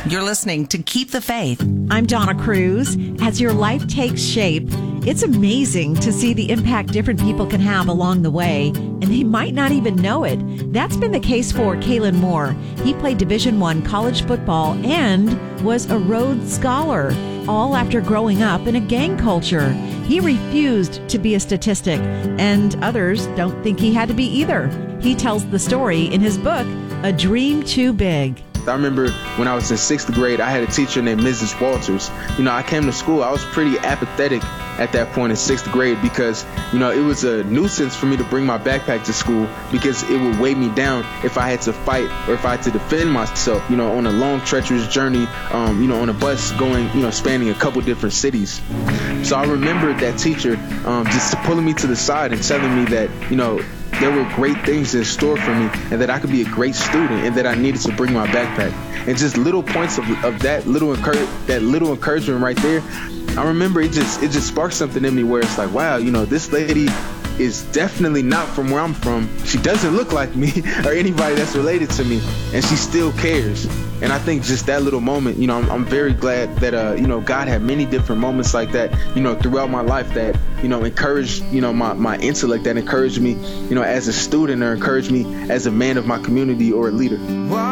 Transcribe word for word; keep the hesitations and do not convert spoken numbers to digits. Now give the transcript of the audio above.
You're listening to Keep the Faith. I'm Donna Cruz. As your life takes shape, it's amazing to see the impact different people can have along the way, and they might not even know it. That's been the case for Kalen Moore. He played Division One college football and was a Rhodes Scholar, all after growing up in a gang culture. He refused to be a statistic, and others don't think he had to be either. He tells the story in his book, A Dream Too Big. I remember when I was in sixth grade, I had a teacher named Missus Walters. You know, I came to school, I was pretty apathetic at that point in sixth grade because, you know, it was a nuisance for me to bring my backpack to school because it would weigh me down if I had to fight or if I had to defend myself, you know, on a long, treacherous journey, um, you know, on a bus going, you know, spanning a couple different cities. So I remember that teacher um, just pulling me to the side and telling me that, you know, there were great things in store for me and that I could be a great student and that I needed to bring my backpack. And just little points of, of that little encour- that little encouragement right there, I remember it just it just sparked something in me where it's like, wow, you know, this lady is definitely not from where I'm from. She doesn't look like me or anybody that's related to me, and she still cares. And I think just that little moment, you know, I'm, I'm very glad that, uh, you know, God had many different moments like that, you know, throughout my life that, you know, encouraged, you know, my, my intellect, that encouraged me, you know, as a student or encouraged me as a man of my community or a leader.